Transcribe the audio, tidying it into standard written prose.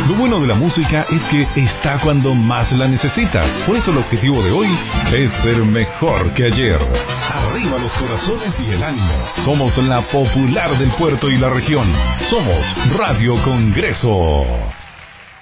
Lo bueno de la música es que está cuando más la necesitas. Por eso el objetivo de hoy es ser mejor que ayer. Arriba los corazones y el ánimo. Somos la popular del puerto y la región. Somos Radio Congreso.